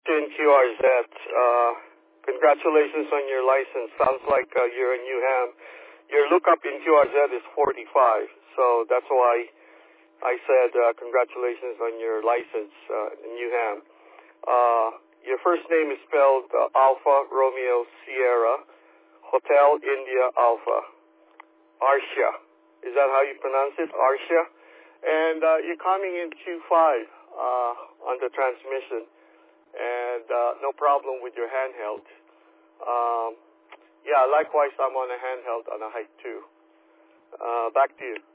In QRZ, congratulations on your license. Sounds like you're in New Ham. Your lookup in QRZ is 45, so that's why I said congratulations on your license in New Ham. Your first name is spelled Alpha Romeo Sierra Hotel India Alpha. Arsha. Is that how you pronounce it? Arsha? And you're coming in Q5 on the transmission. And no problem with your handheld. Yeah, likewise, I'm on a handheld on a hike too. Back to you.